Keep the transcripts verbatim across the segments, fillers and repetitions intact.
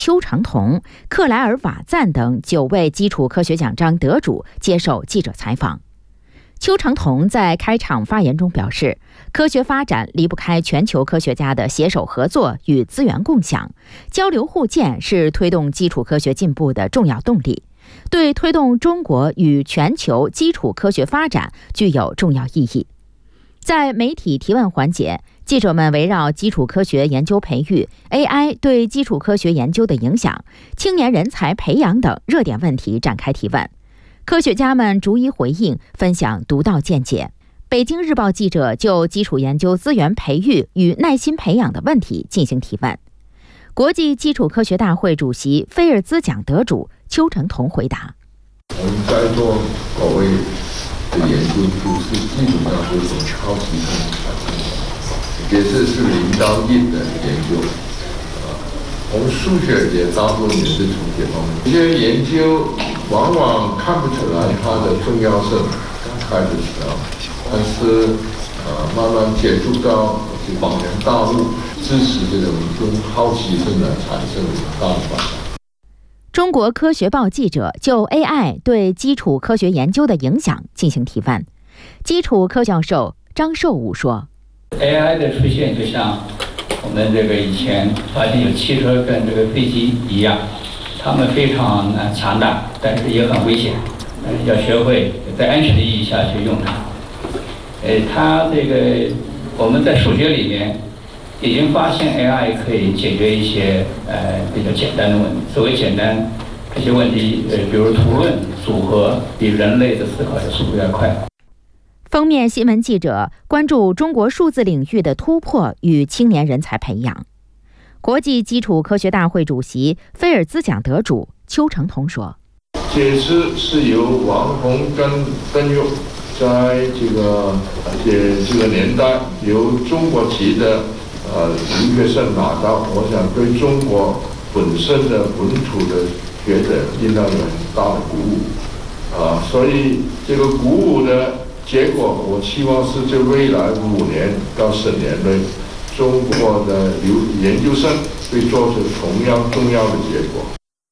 邱长同、克莱尔瓦赞等九位基础科学奖章得主接受记者采访。邱长同在开场发言中表示，科学发展离不开全球科学家的携手合作与资源共享，交流互鉴是推动基础科学进步的重要动力，对推动中国与全球基础科学发展具有重要意义。在媒体提问环节，记者们围绕基础科学研究培育、A I 对基础科学研究的影响、青年人才培养等热点问题展开提问。科学家们逐一回应，分享独到见解。北京日报记者就基础研究资源培育与耐心培养的问题进行提问。国际基础科学大会主席菲尔兹奖得主邱成同回答： 我们在座各位的研究都是基本上是从好奇心产生的，也是是零到一的研究。呃，我们数学也大部分也是从这方面。这些研究往往看不出来它的重要性，刚开始的时候，但是呃慢慢接触到广人大陆，支持这种用好奇心来产生的大的发展。 中国科学报记者就 A I 对基础科学研究的影响进行提问。基础科教授张寿武说 ：“A I 的出现就像我们这个以前发现有汽车跟这个飞机一样，它们非常呃强大，但是也很危险，呃，要学会在安全的意义下去用它。呃，它这个我们在数学里面。”已经发现 A I 可以解决一些呃比较简单的问题。所谓简单，这些问题呃，比如图论、组合，比人类的思考的速度要快。 封面新闻记者关注中国数字领域的突破与青年人才培养。国际基础科学大会主席、菲尔兹奖得主邱成同说：“ 这次是由王宏跟邓勇在这个这这个年代由中国籍的。”呃，留学生拿到，我想对中国本身的本土的学者应当有很大的鼓舞，啊、呃，所以这个鼓舞的结果，我期望是在未来五年到十年内，中国的留研究生会做出同样重要的结果。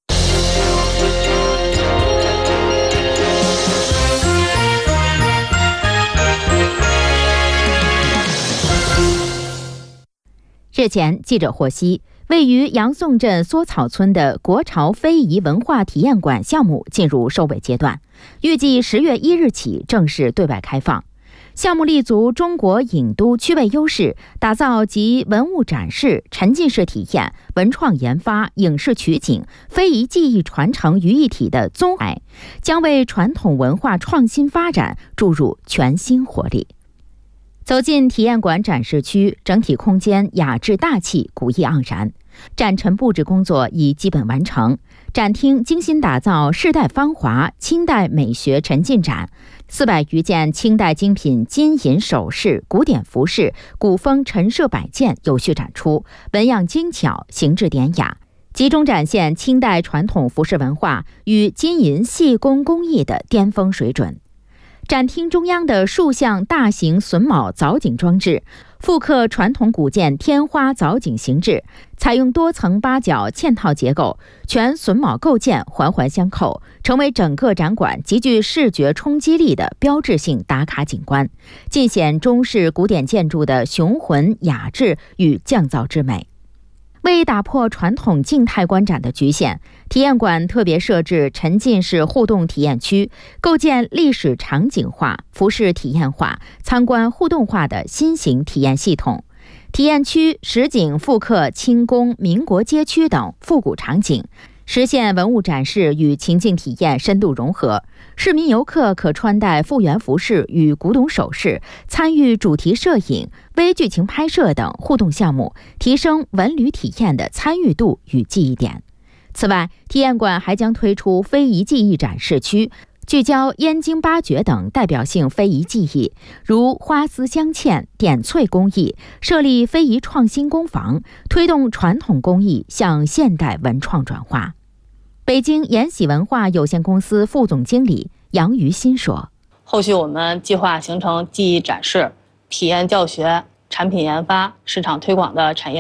日前，记者获悉，位于杨宋镇梭草村的国潮非遗文化体验馆项目进入收尾阶段，预计十月一日起正式对外开放。项目立足中国影都区位优势，打造集文物展示、沉浸式体验、文创研发、影视取景、非遗技艺传承于一体的综合，将为传统文化创新发展注入全新活力。走进体验馆展示区，整体空间雅致大气，古意盎然。展陈布置工作已基本完成，展厅精心打造世代芳华清代美学沉浸展，四百余件清代精品金银首饰、古典服饰、古风陈设摆件有序展出，纹样精巧，形制典雅，集中展现清代传统服饰文化与金银细工工艺的巅峰水准。展厅中央的数项大型榫卯藻井装置，复刻传统古建天花藻井形制，采用多层八角嵌套结构，全榫卯构件环环相扣，成为整个展馆极具视觉冲击力的标志性打卡景观，尽显中式古典建筑的雄浑雅致与匠造之美。为打破传统静态观展的局限，体验馆特别设置沉浸式互动体验区，构建历史场景化、服饰体验化、参观互动化的新型体验系统。体验区实景复刻清宫、民国街区等复古场景，实现文物展示与情境体验深度融合。市民游客可穿戴复原服饰与古董首饰，参与主题摄影、微剧情拍摄等互动项目，提升文旅体验的参与度与记忆点。此外，体验馆还将推出非遗技艺展示区，聚焦燕京八绝等代表性非遗技艺，如花丝镶嵌、点翠工艺，设立非遗创新工坊，推动传统工艺向现代文创转化。北京延禧文化有限公司副总经理杨于新说：“ 后续我们计划形成技艺展示、体验教学、产品研发、市场推广的产业。”